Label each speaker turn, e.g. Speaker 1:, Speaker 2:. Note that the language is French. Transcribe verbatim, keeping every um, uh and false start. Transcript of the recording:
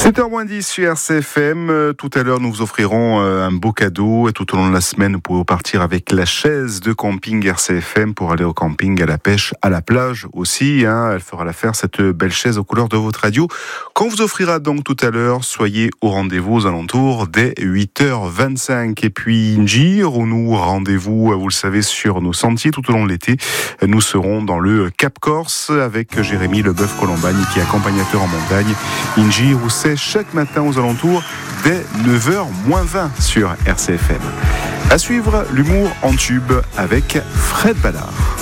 Speaker 1: sept heures moins dix sur R C F M. Tout à l'heure, nous vous offrirons un beau cadeau. Et tout au long de la semaine, vous pouvez partir avec la chaise de camping R C F M pour aller au camping, à la pêche, à la plage aussi. Hein. Elle fera l'affaire, cette belle chaise aux couleurs de votre radio. Qu'on vous offrira donc tout à l'heure, soyez au rendez-vous aux alentours dès huit heures vingt-cinq. Et puis, Ngir, où nous rendez-vous, vous le savez, sur nos sentiers tout au long de l'été. Nous serons dans le Cap Corse avec Jérémy Leboeuf-Colombagne, qui est accompagnateur en montagne. Ngir, où c'est chaque matin aux alentours dès neuf heures moins vingt sur R C F M. À suivre, l'humour en tube avec Fred Ballard.